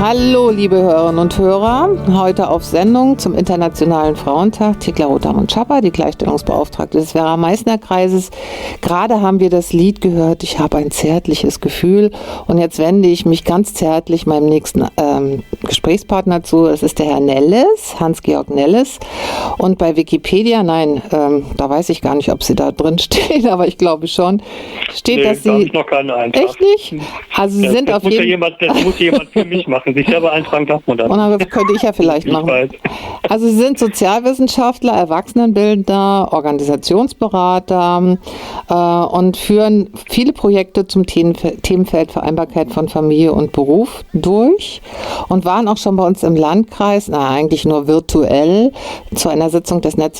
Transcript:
Hallo, liebe Hörerinnen und Hörer. Heute auf Sendung zum Internationalen Frauentag Thekla Rothamund-Schapper, die Gleichstellungsbeauftragte des Werra-Meißner-Kreises. Gerade haben wir das Lied gehört, ich habe ein zärtliches Gefühl. Und jetzt wende ich mich ganz zärtlich meinem nächsten Gesprächspartner zu. Es ist der Herr Nelles, Hans-Georg Nelles. Und bei Wikipedia, da weiß ich gar nicht, ob Sie da drin stehen, aber ich glaube schon, steht, dass Sie... Da habe ich noch keinen Eintrag. Echt nicht? Also Sie sind auf jeden Fall... Das muss jemand für mich machen. Sich selber eintragen darf man dann. Und das könnte ich ja vielleicht machen. Weiß. Also Sie sind Sozialwissenschaftler, Erwachsenenbildner, Organisationsberater und führen viele Projekte zum Themenfeld Vereinbarkeit von Familie und Beruf durch und waren auch schon bei uns im Landkreis, eigentlich nur virtuell, zu einer Sitzung des Netzwerks